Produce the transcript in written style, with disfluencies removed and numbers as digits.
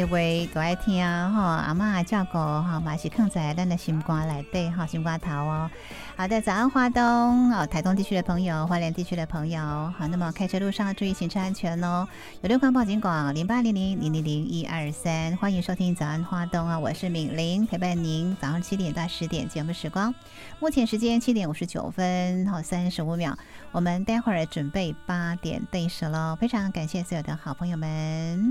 的话都爱听吼，阿嬷照顾吼，嘛是放在咱的心肝内底吼，心肝头哦。好的，早安花东哦，台东地区的朋友，花莲地区的朋友，好，那么开车路上注意行车安全哦。有六款报警广0800000123，欢迎收听早安花东啊，我是敏玲，陪伴您早上7点到10点节目时光。目前时间7点59分好35秒，我们待会儿准备8点对时喽。非常感谢所有的好朋友们。